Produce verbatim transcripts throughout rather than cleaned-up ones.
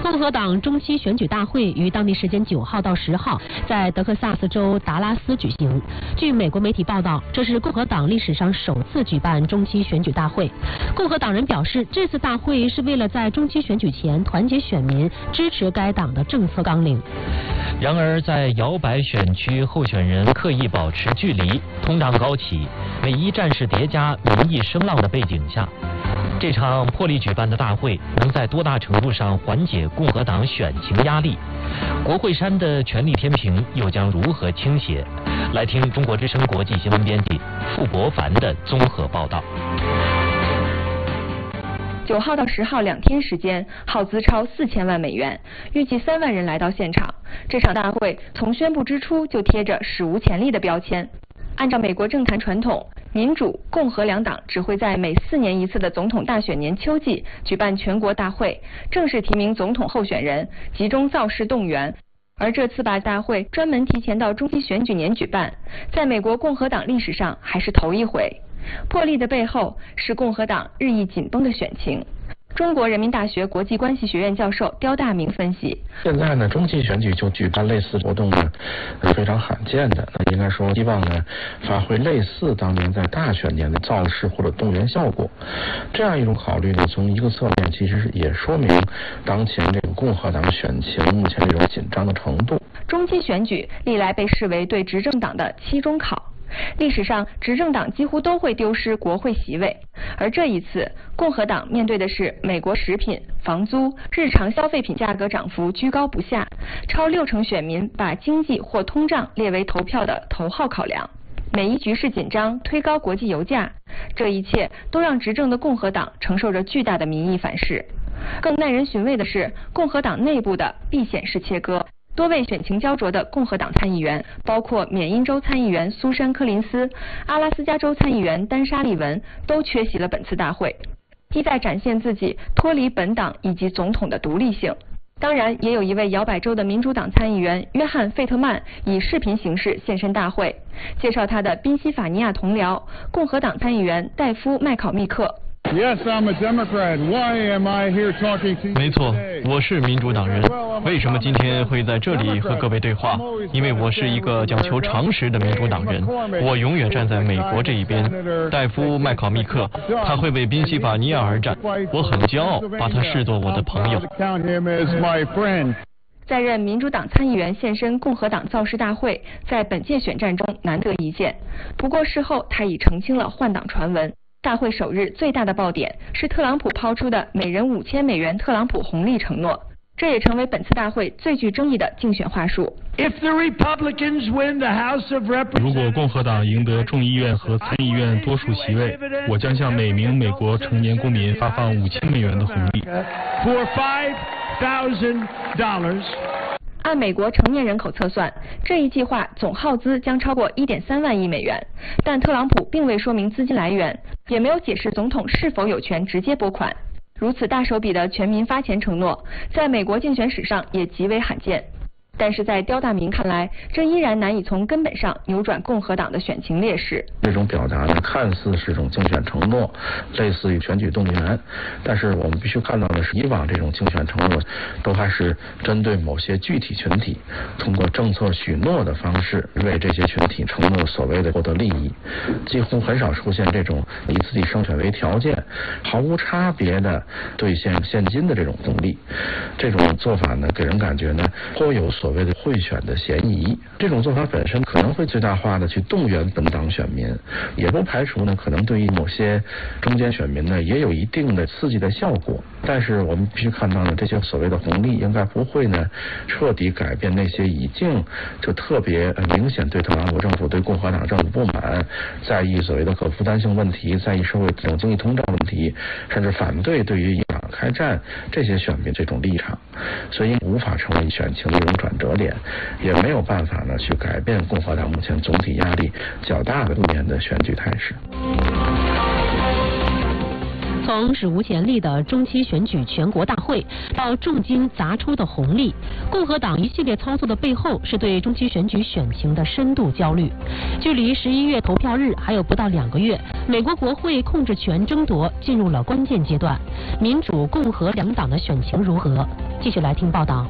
共和党中期选举大会于当地时间九号到十号在德克萨斯州达拉斯举行。据美国媒体报道，这是共和党历史上首次举办中期选举大会。共和党人表示，这次大会是为了在中期选举前团结选民，支持该党的政策纲领。 然而，在摇摆选区候选人刻意保持距离、通胀高企、美伊战事叠加、民意声浪的背景下，这场破例举办的大会能在多大程度上缓解共和党选情压力？国会山的权力天平又将如何倾斜？来听中国之声国际新闻编辑傅博凡的综合报道。 九号到十号两天时间，耗资超四千万美元，预计三万人来到现场。这场大会从宣布之初就贴着史无前例的标签。按照美国政坛传统，民主、共和两党只会在每四年一次的总统大选年秋季举办全国大会，正式提名总统候选人，集中造势动员。而这次把大会专门提前到中期选举年举办，在美国共和党历史上还是头一回。破例的背后是共和党日益紧绷的选情。中国人民大学国际关系学院教授刁大明分析， 现在呢，中期选举就举办类似活动呢，是非常罕见的。那应该说，希望呢，发挥类似当年在大选年的造势或者动员效果。这样一种考虑呢，从一个侧面其实也说明当前这个共和党选情目前这种紧张的程度。 中期选举历来被视为对执政党的期中考。历史上，执政党几乎都会丢失国会席位，而这一次，共和党面对的是美国食品、房租、日常消费品价格涨幅居高不下，超六成选民把经济或通胀列为投票的头号考量。美伊局势紧张，推高国际油价，这一切都让执政的共和党承受着巨大的民意反噬。更耐人寻味的是，共和党内部的避险式切割。多位选情焦灼的共和党参议员，包括缅因州参议员苏珊·柯林斯、阿拉斯加州参议员丹·沙利文，都缺席了本次大会，意在展现自己脱离本党以及总统的独立性。当然，也有一位摇摆州的民主党参议员约翰·费特曼以视频形式现身大会，介绍他的宾夕法尼亚同僚共和党参议员戴夫·麦考密克。 Yes, I'm a Democrat. Why am I here talking to you? 没错，我是民主党人。为什么今天会在这里和各位对话？因为我是一个讲求常识的民主党人，我永远站在美国这一边。戴夫·麦考密克，他会为宾夕法尼亚而战，我很骄傲，把他视作我的朋友。 在任民主党参议员现身共和党造势大会，在本届选战中难得一见。不过事后他已澄清了换党传闻。大会首日最大的爆点是特朗普抛出的每人五千美元特朗普红利承诺，这也成为本次大会最具争议的竞选话术。 如果共和党赢得众议院和参议院多数席位，我将向每名美国成年公民发放五千美元的红利。 按美国成年人口测算，这一计划总耗资将超过 一点三万亿美元，但特朗普并未说明资金来源，也没有解释总统是否有权直接拨款。如此大手笔的全民发钱承诺，在美国竞选史上也极为罕见。但是在刁大明看来，这依然难以从根本上扭转共和党的选情劣势。 这种表达呢，看似是一种竞选承诺，类似于选举动员，但是我们必须看到的是，以往这种竞选承诺都还是针对某些具体群体，通过政策许诺的方式为这些群体承诺所谓的获得利益，几乎很少出现这种以自己胜选为条件，毫无差别的兑现现金的这种红利。这种做法呢，给人感觉呢，颇有所谓的贿选的嫌疑。这种做法本身可能会最大化的去动员本党选民，也不排除呢可能对于某些中间选民呢也有一定的刺激的效果。但是我们必须看到呢，这些所谓的红利应该不会呢彻底改变那些已经就特别明显对特朗普政府、对共和党政府不满，在意所谓的可负担性问题，在意社会这种经济通胀问题，甚至反对对于伊朗开战这些选民这种立场，所以无法成为选情的一种转折点，也没有办法呢去改变共和党目前总体压力较大的负面的选举态势。 从史无前例的中期选举全国大会到重金砸出的红利，共和党一系列操作的背后是对中期选举选情的深度焦虑。距离十一月投票日还有不到两个月，美国国会控制权争夺进入了关键阶段，民主、共和两党的选情如何？继续来听报道。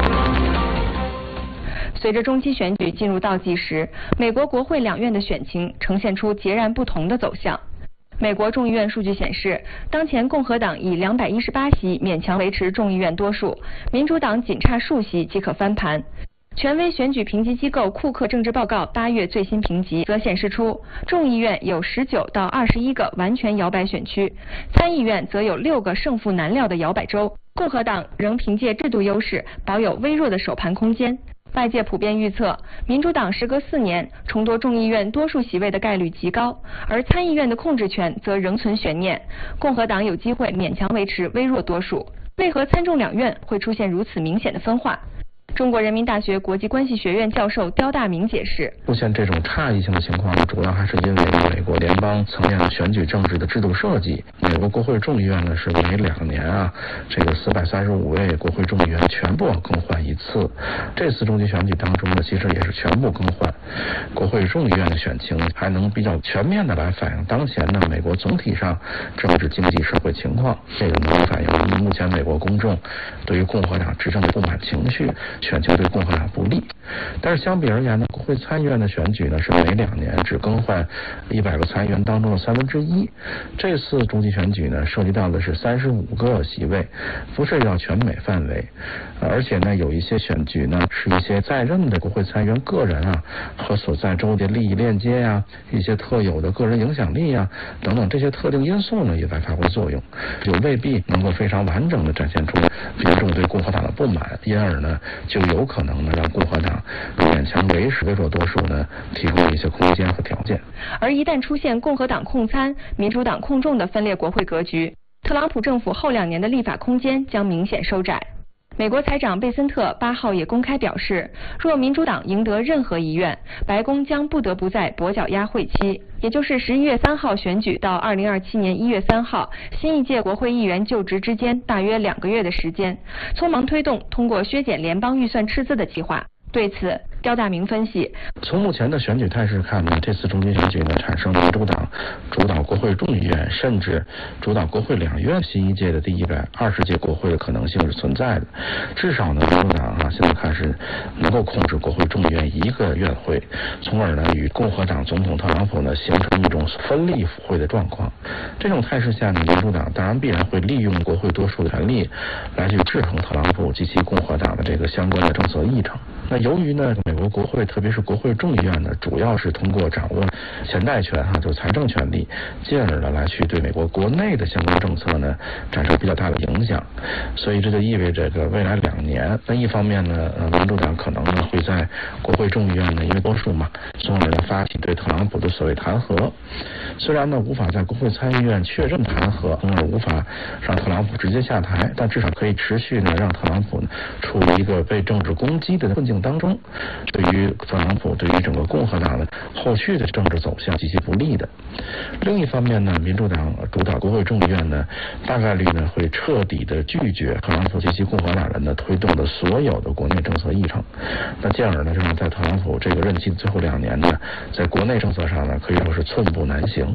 随着中期选举进入倒计时，美国国会两院的选情呈现出截然不同的走向。美国众议院数据显示，当前共和党以两百一十八席勉强维持众议院多数，民主党仅差数席即可翻盘。权威选举评级机构库克政治报告八月最新评级则显示出，众议院有十九到二十一个完全摇摆选区，参议院则有六个胜负难料的摇摆州。共和党仍凭借制度优势保有微弱的首盘空间。外界普遍预测，民主党时隔四年重夺众议院多数席位的概率极高，而参议院的控制权则仍存悬念，共和党有机会勉强维持微弱多数。为何参众两院会出现如此明显的分化？中国人民大学国际关系学院教授刁大明解释， 出现这种差异性的情况，主要还是因为美国联邦层面的选举政治的制度设计。美国国会众议院呢是每两年啊，这个四百三十五位国会众议员全部更换一次。这次中期选举当中呢，其实也是全部更换。国会众议院的选情还能比较全面的来反映当前呢美国总体上政治经济社会情况，这个能反映目前美国公众对于共和党执政的不满情绪。选情对共和党不利，但是相比而言呢，国会参议院的选举呢是每两年只更换一百个参议员当中的三分之一。这次中期选举呢，涉及到的是三十五个席位，不涉及到全美范围，而且呢，有一些选举呢是一些在任的国会参议员个人啊和所在州的利益链接呀、啊、一些特有的个人影响力啊等等这些特定因素呢也在发挥作用，就未必能够非常完整的展现出民众对共和党的不满，因而呢。就有可能呢让共和党勉强维持微弱多数呢提供一些空间和条件。 而一旦出现共和党控参、民主党控众的分裂国会格局，特朗普政府后两年的立法空间将明显收窄。美国财长贝森特八号也公开表示，若民主党赢得任何一院，白宫将不得不在跛脚鸭会期，也就是十一月三号选举到二零二七年一月三号新一届国会议员就职之间大约两个月的时间，匆忙推动通过削减联邦预算赤字的计划。对此，刁大明分析， 从目前的选举态势看呢，这次中期选举呢产生民主党主导国会众议院，甚至主导国会两院新一届的第一百二十届国会的可能性是存在的。至少呢，民主党啊现在看是能够控制国会众议院一个院会，从而呢与共和党总统特朗普呢形成一种分立府会的状况。这种态势下呢，民主党当然必然会利用国会多数的权力来去制衡特朗普及其共和党的这个相关的政策议程。那由于呢，美国国会特别是国会众议院呢，主要是通过掌握钱债权哈、啊，就是财政权力，进而呢来去对美国国内的相关政策呢产生比较大的影响。所以这就意味着这个未来两年，那一方面呢，呃，民主党可能呢会在国会众议院呢因为多数嘛，从而呢发起对特朗普的所谓弹劾。虽然呢无法在国会参议院确认弹劾，从而无法让特朗普直接下台，但至少可以持续呢让特朗普呢处于一个被政治攻击的困境当中，对于特朗普对于整个共和党的后续的政治走向极其不利的。另一方面呢，民主党主导国会众议院呢，大概率呢会彻底的拒绝特朗普及其共和党人呢推动的所有的国内政策议程，那进而呢让在特朗普这个任期的最后两年呢，在国内政策上呢可以说是寸步难行。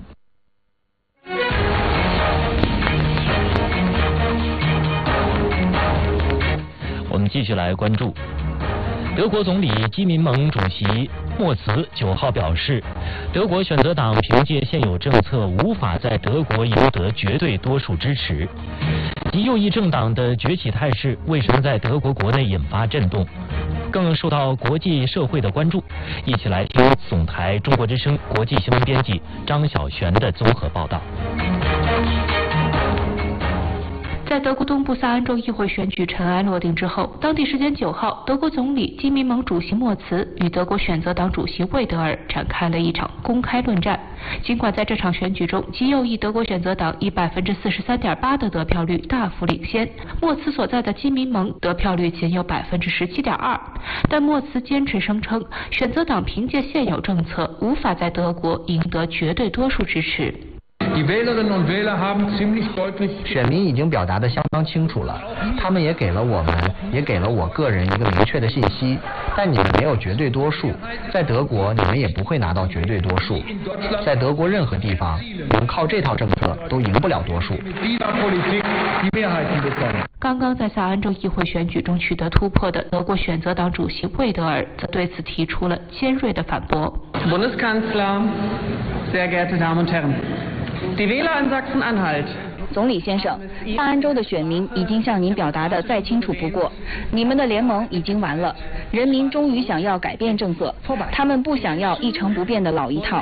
我们继续来关注。德国总理基民盟主席默茨九号表示，德国选择党凭借现有政策无法在德国赢得绝对多数支持。极右翼政党的崛起态势为什么在德国国内引发震动，更受到国际社会的关注？一起来听总台中国之声国际新闻编辑张小璇的综合报道。 在德国东部萨恩州议会选举尘埃落定之后，当地时间九号，德国总理基民盟主席默茨与德国选择党主席魏德尔展开了一场公开论战。尽管在这场选举中，极右翼德国选择党以百分之四十三点八的得票率大幅领先，默茨所在的基民盟得票率仅有百分之十七点二，但默茨坚持声称，选择党凭借现有政策无法在德国赢得绝对多数支持。 选民已经表达得相当清楚了，他们也给了我们，也给了我个人一个明确的信息。但你们没有绝对多数，在德国你们也不会拿到绝对多数。在德国任何地方，你们靠这套政策都赢不了多数。 刚刚在萨恩州议会选举中取得突破的德国选择党主席魏德尔则对此提出了尖锐的反驳。 Bundeskanzler, sehr geehrte Damen und Herren, die Wähler in Sachsen-Anhalt。 总理先生，萨安州的选民已经向您表达的再清楚不过，你们的联盟已经完了，人民终于想要改变政策，他们不想要一成不变的老一套。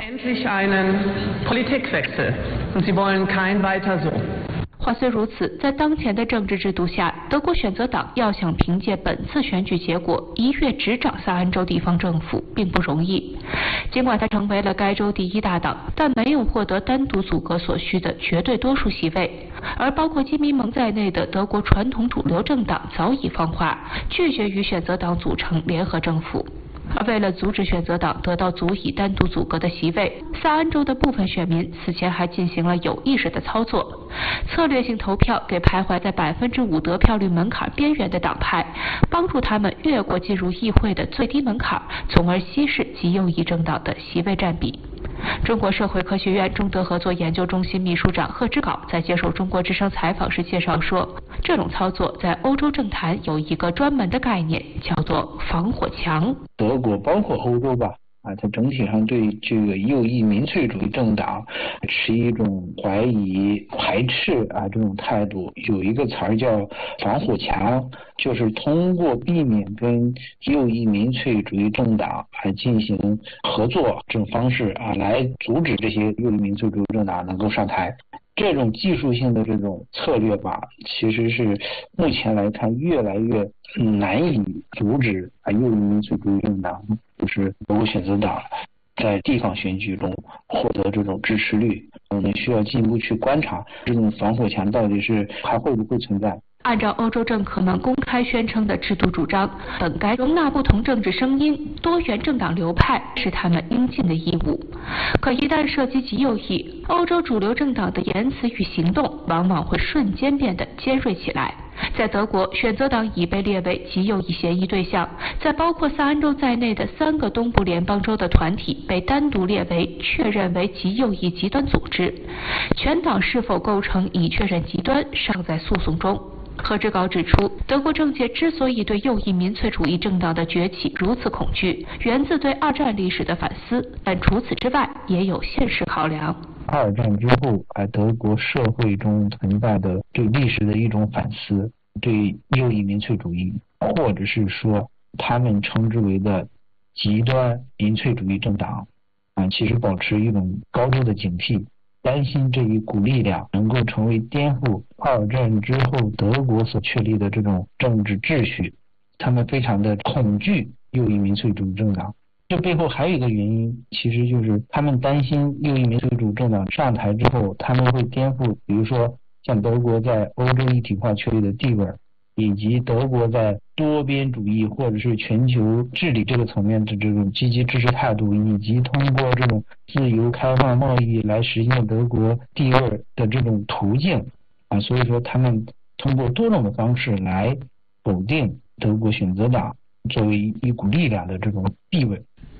话虽如此，在当前的政治制度下，德国选择党要想凭借本次选举结果一跃执掌萨恩州地方政府并不容易。尽管它成为了该州第一大党，但没有获得单独组阁所需的绝对多数席位，而包括基民盟在内的德国传统主流政党早已放话，拒绝与选择党组成联合政府。而为了阻止选择党得到足以单独组阁的席位，萨恩州的部分选民此前还进行了有意识的操作，策略性投票给徘徊在百分之五得票率门槛边缘的党派，帮助他们越过进入议会的最低门槛，从而稀释极右翼政党的席位占比。中国社会科学院中德合作研究中心秘书长贺之镐在接受中国之声采访时介绍说，这种操作在欧洲政坛有一个专门的概念，叫做防火墙。 德国包括欧洲吧，啊，它整体上对这个右翼民粹主义政党持一种怀疑、排斥啊这种态度。有一个词儿叫防火墙，就是通过避免跟右翼民粹主义政党来进行合作这种方式啊，来阻止这些右翼民粹主义政党能够上台。这种技术性的这种策略吧，其实是目前来看越来越难以阻止啊右翼民粹主义政党，就是德国选择党在地方选举中获得这种支持率。我们需要进一步去观察这种防火墙到底是还会不会存在。 按照欧洲政客们公开宣称的制度主张，本该容纳不同政治声音、多元政党流派是他们应尽的义务。可一旦涉及极右翼，欧洲主流政党的言辞与行动往往会瞬间变得尖锐起来。在德国，选择党已被列为极右翼嫌疑对象，在包括萨恩州在内的三个东部联邦州的团体被单独列为确认为极右翼极端组织。全党是否构成已确认极端，尚在诉讼中。贺之镐指出，德国政界之所以对右翼民粹主义政党的崛起如此恐惧，源自对二战历史的反思，但除此之外也有现实考量。 二战之后，在德国社会中存在的对历史的一种反思，对右翼民粹主义，或者是说他们称之为的极端民粹主义政党，啊，其实保持一种高度的警惕。担心这一股力量能够成为颠覆二战之后德国所确立的这种政治秩序，他们非常的恐惧右翼民粹主义政党。这背后还有一个原因，其实就是他们担心右翼民粹主义政党上台之后，他们会颠覆，比如说像德国在欧洲一体化确立的地位，以及德国在多边主义或者是全球治理这个层面的这种积极支持态度，以及通过这种自由开放贸易来实现德国地位的这种途径啊，所以说他们通过多种的方式来否定德国选择党作为一股力量的这种地位。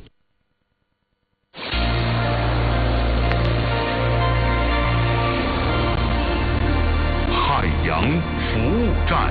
海洋服务站。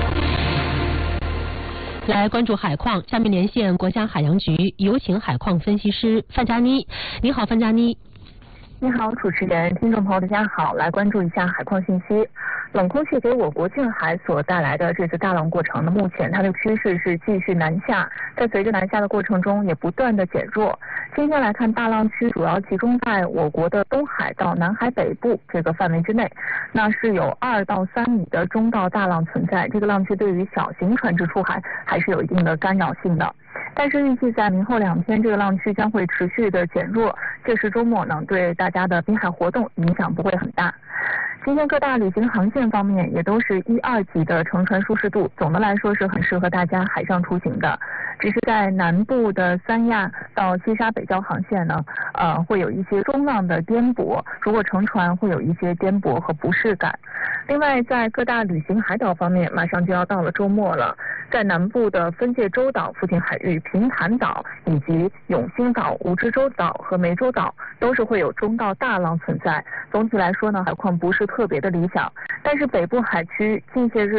来关注海况，下面连线国家海洋局，有请海况分析师范佳妮。你好，范佳妮。 你好，主持人，听众朋友大家好，来关注一下海况信息。冷空气给我国近海所带来的这次大浪过程呢，目前它的趋势是继续南下，在随着南下的过程中也不断的减弱。今天来看，大浪区主要集中在我国的东海到南海北部这个范围之内，那是有二到三米的中到大浪存在，这个浪区对于小型船只出海还是有一定的干扰性的。但是预计在明后两天，这个浪区将会持续的减弱，届时周末呢，对大家的滨海活动影响不会很大。 今天各大旅行航线方面也都是一二级的乘船舒适度，总的来说是很适合大家海上出行的。只是在南部的三亚到西沙北交航线呢，呃，会有一些中浪的颠簸，如果乘船会有一些颠簸和不适感。另外，在各大旅行海岛方面，马上就要到了周末了，在南部的分界洲岛附近海域、平潭岛以及永兴岛、蜈支洲岛和湄洲岛都是会有中到大浪存在。总体来说呢，海况不是特别的理想，但是北部海区近些日